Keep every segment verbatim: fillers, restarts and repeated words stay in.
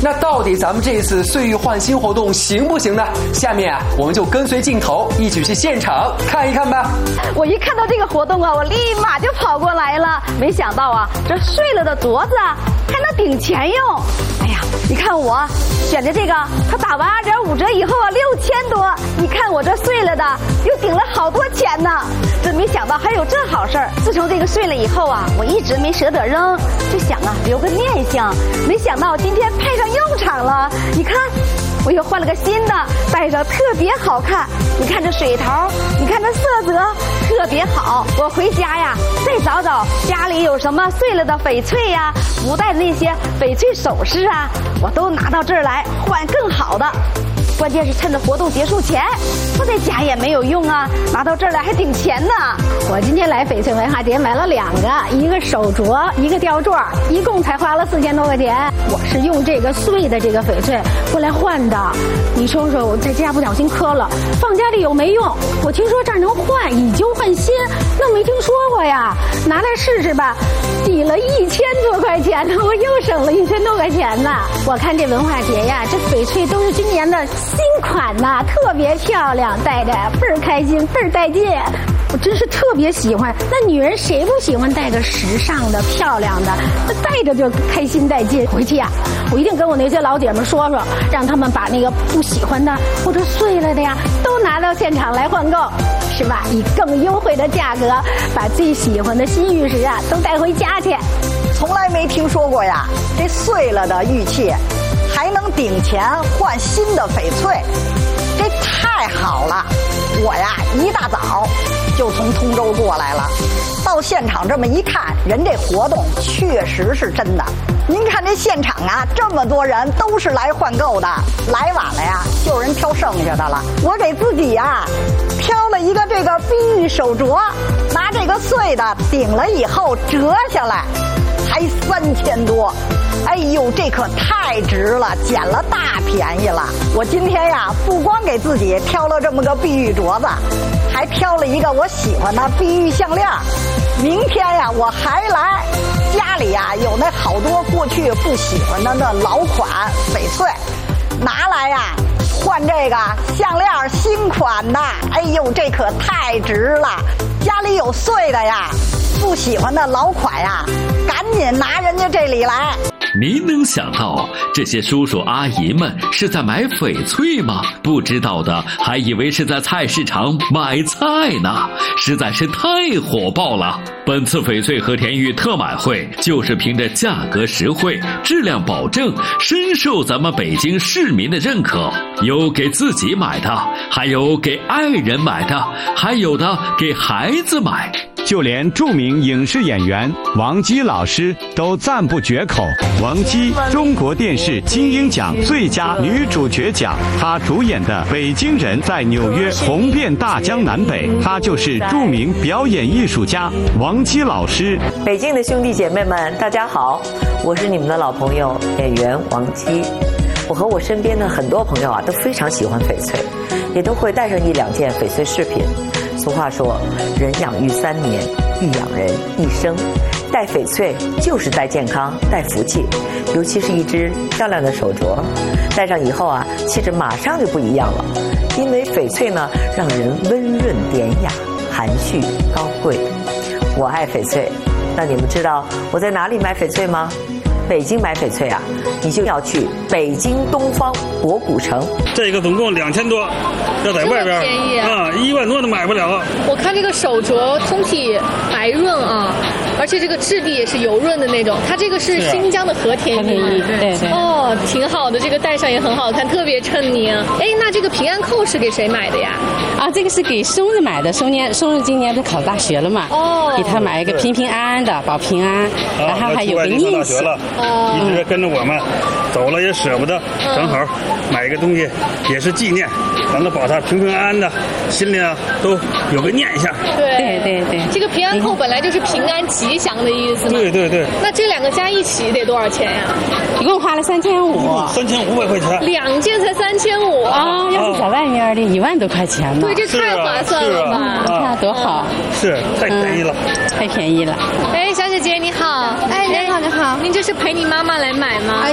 那到底咱们这次岁玉换新活动行不行呢？下面啊，我们就跟随镜头一起去现场看一看吧。 我一看到这个活动啊，我立马就跑过来了。没想到啊，这碎了的镯子啊还能顶钱用。哎呀，你看我选的这个，它打完二点五折以后啊，六千多。你看我这碎了的，又顶了好多钱呢。这没想到还有这好事儿。自从这个碎了以后啊，我一直没舍得扔，就想啊留个念想。没想到今天派上用场了。你看，我又换了个新的，戴上特别好看。你看这水头，你看这色泽特别好。我回家呀，再找找家里有什么碎了的翡翠呀、不戴的那些翡翠首饰啊，我都拿到这儿来换更好的。关键是趁着活动结束前，不在家也没有用啊，拿到这儿来还顶钱呢。 我今天来翡翠文化节买了两个，一个手镯，一个吊坠，一共才花了四千多块钱。我是用这个碎的这个翡翠过来换的。你说说，我在家不小心磕了，放家里又没用。我听说这儿能换以旧换新，那没听说过呀，拿来试试吧。抵了一千多块钱呢，我又省了一千多块钱呢。我看这文化节呀，这翡翠都是今年的新款呐，特别漂亮，戴着倍儿开心，倍儿带劲。我真是特别喜欢。那女人谁不喜欢戴个时尚的、漂亮的？那戴着就开心带劲。回去呀、啊，我一定跟我那些老姐们说说，让他们把那个不喜欢的或者碎了的呀，都拿到现场来换购，是吧？以更优惠的价格，把最喜欢的新玉石啊都带回家去。 从来没听说过呀，这碎了的玉器还能顶钱换新的翡翠，这太好了！我呀一大早就从通州过来了，到现场这么一看，人这活动确实是真的。您看这现场啊，这么多人都是来换购的，来晚了呀，就有人挑剩下的了。我给自己呀挑了一个这个碧玉手镯，拿这个碎的顶了以后折下来，才三千多。哎呦，这可太值了，捡了大便宜了。我今天呀，不光给自己挑了这么个碧玉镯子，还挑了一个我喜欢的碧玉项链。明天呀，我还来，家里呀有那好多过去不喜欢的那老款翡翠，拿来呀换这个项链新款的。哎呦，这可太值了！家里有碎的呀，不喜欢的老款呀，赶紧拿人家这里来。 没能想到这些叔叔阿姨们是在买翡翠吗？不知道的还以为是在菜市场买菜呢，实在是太火爆了。本次翡翠和田玉特买会就是凭着价格实惠、质量保证，深受咱们北京市民的认可。有给自己买的，还有给爱人买的，还有的给孩子买。 就连著名影视演员王姬老师都赞不绝口。王姬，中国电视金鹰奖最佳女主角奖，她主演的《北京人》在纽约红遍大江南北。她就是著名表演艺术家王姬老师。 北京的兄弟姐妹们，大家好，我是你们的老朋友演员王姬。我和我身边的很多朋友啊，都非常喜欢翡翠，也都会带上一两件翡翠饰品。俗话说，人养育三年，玉养人一生。戴翡翠就是带健康、带福气，尤其是一只漂亮的手镯，戴上以后啊，气质马上就不一样了。因为翡翠呢，让人温润典雅、含蓄高贵。我爱翡翠，那你们知道我在哪里买翡翠吗？北京买翡翠啊，你就要去北京东方博古城。 这个总共两千多，要在外边便宜啊，一万多都买不了。 我看这个手镯通体白润啊，而且这个质地也是油润的那种。它这个是新疆的和田玉， 对对。 哦，挺好的，这个戴上也很好看，特别衬你。哎，那这个平安扣是给谁买的呀？ 啊，这个是给松子买的，松年松子今年不考大学了嘛？哦，给他买一个平平安安的，保平安，然后还有个念想。 哦，一直跟着我们走了也舍不得，正好买一个东西也是纪念，咱们保他平平安安的，心里啊都有个念想。 对对对，这个平安扣本来就是平安吉祥的意思嘛。 对对对。 那这两个加一起得多少钱呀？ 一共花了三千五。 三千五百块钱。 两件才三千五啊！要是在外面的一万多块钱呢。 对，这太划算了吧？ 你看多好。 是，太便宜了。 太便宜了。 哎，小姐姐你好。 哎，您好，您好。 您这是陪你妈妈来买吗？ 哎，这是我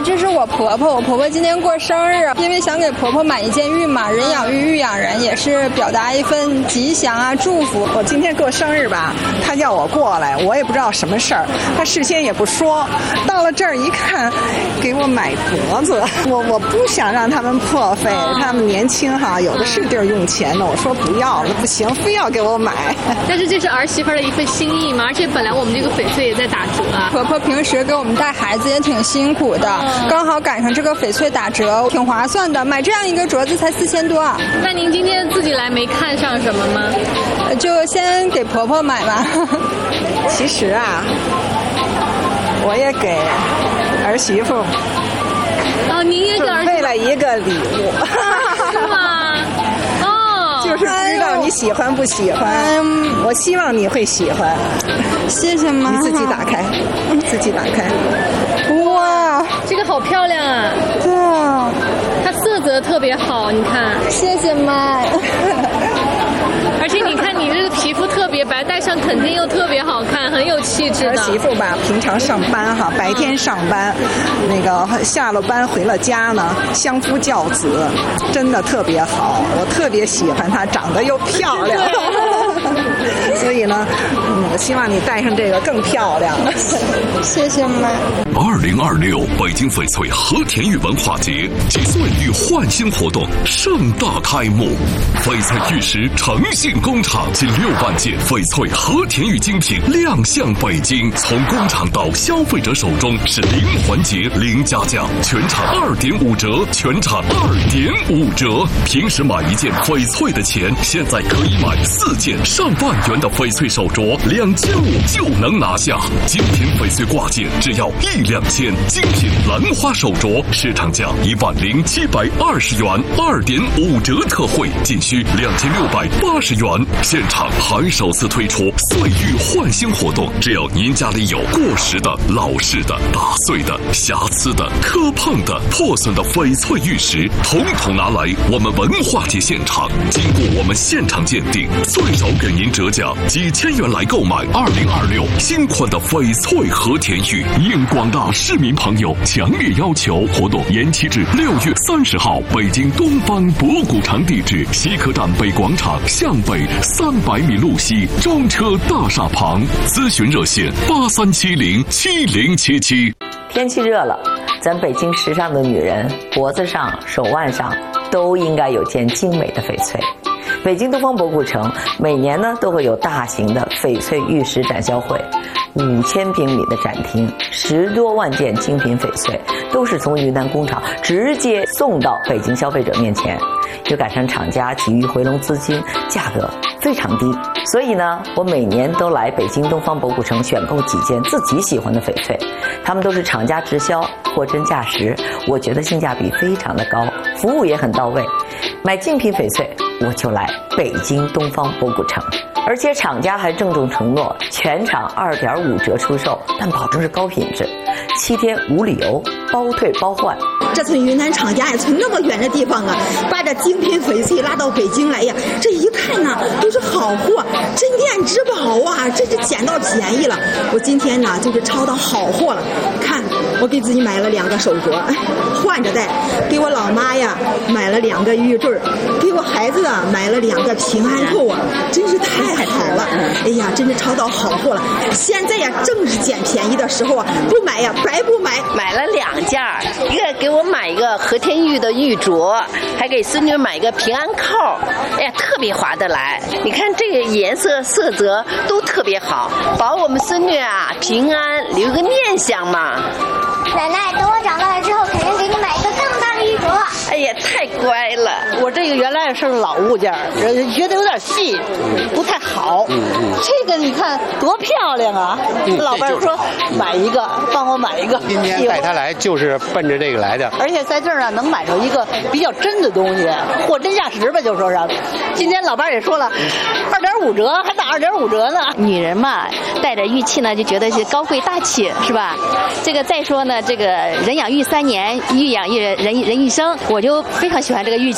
婆婆，我婆婆今天过生日，因为想给婆婆买一件玉嘛，人养玉，玉养人，也是表达一份吉祥啊祝福。 我今天过生日吧，他叫我过来，我也不知道什么事儿，他事先也不说，到了这儿一看，给我买镯子，我我不想让他们破费，他们年轻哈，有的是地儿用钱的，我说不要了，不行，非要给我买。 但是这是儿媳妇的一份心意嘛，而且本来我们这个翡翠也在打折啊。 婆婆平时给我们带孩子也挺辛苦的，嗯、刚好赶上这个翡翠打折，挺划算的。买这样一个镯子才四千多。 那您今天自己来没看上什么吗？ 就先给婆婆买吧。 其实啊，我也给儿媳妇。 哦，您也给儿媳妇准备了一个礼物。 是吗？哦， 就是不知道你喜欢不喜欢。哎、我希望你会喜欢。 谢谢妈。 你自己打开，自己打开。 哇， 这个好漂亮啊！ 对啊， 它色泽特别好，你看。 谢谢妈。 而且你看你这个皮肤特别白，戴上肯定又特别好看，很有气质的。 儿媳妇吧，平常上班哈，白天上班，那个下了班回了家呢，相夫教子，真的特别好，我特别喜欢她，长得又漂亮。所以呢，嗯，我希望你戴上这个更漂亮。 谢谢妈。 二零二六北京翡翠和田玉文化节及岁玉焕新活动盛大开幕，翡翠玉石诚信工厂近六万件翡翠和田玉精品亮相北京，从工厂到消费者手中是零环节零加价，全场二点五折，全场二点五折。平时买一件翡翠的钱，现在可以买四件上万元的翡翠手镯，两千五就能拿下。精品翡翠挂件只要一两千，精品兰花手镯市场价一万零七百二十元，二点五折特惠，仅需两千六百八十元。现场还首次推出岁玉焕新活动，只要您家里有过时的、老式的、打碎的、瑕疵的、磕碰的、破损的翡翠玉石，统统拿来我们文化节现场，经过我们现场鉴定，最少给您折价几千元来购买二零二六新款的翡翠和田玉。应广大市民朋友强烈要求，活动延期至六月三十号。北京东方博古城地址：西客站北广场向北三百米路西中车大厦旁。咨询热线：八三七零七零七七。 天气热了，咱北京时尚的女人脖子上、手腕上都应该有件精美的翡翠。北京东方博古城每年呢都会有大型的翡翠玉石展销会，五千平米的展厅，十多万件精品翡翠都是从云南工厂直接送到北京消费者面前，就赶上厂家急于回笼资金，价格非常低。所以呢，我每年都来北京东方博古城选购几件自己喜欢的翡翠，他们都是厂家直销，货真价实，我觉得性价比非常的高，服务也很到位。买精品翡翠我就来北京东方博古城，而且厂家还郑重承诺全场二点五折出售，但保证是高品质，七天无理由，包退包换。 这从云南厂家呀，从那么远的地方啊，把这精品翡翠拉到北京来呀，这一看呢都是好货，镇店之宝啊，这是捡到便宜了。我今天呢就是抄到好货了，看我给自己买了两个手镯，换着戴；给我老妈呀买了两个玉坠，给我孩子啊买了两个平安扣啊，真是太好了！哎呀，真是抄到好货了。现在呀正是捡便宜的时候啊，不买呀白不买。 买了两件，一个给我买一个和田玉的玉镯，还给孙女买一个平安扣，哎呀，特别划得来。你看这个颜色色泽都特别好，保我们孙女啊平安，留个念想嘛。 奶奶，等我长大了之后，肯定给你买一个更大的玉镯。 哎呀，太乖了！ 我这个原来是老物件，觉得有点细，不太好。这个你看多漂亮啊！老伴说买一个，帮我买一个。 今天带他来就是奔着这个来的。 而且在这儿呢，能买着一个比较真的东西，货真价实吧，就说是。今天老伴也说了，二点五折，还打二点五折呢。 女人嘛，带着玉器呢，就觉得是高贵大气，是吧？这个再说呢，这个人养玉三年，玉养一人人人一生，我就非常喜欢这个玉器，所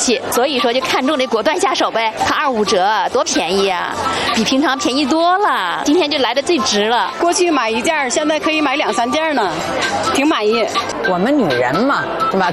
所以说就看中这果断下手呗。它二五折，多便宜啊，比平常便宜多了。今天就来的最值了。 过去买一件，现在可以买两三件呢，挺满意。 我们女人嘛，对吧？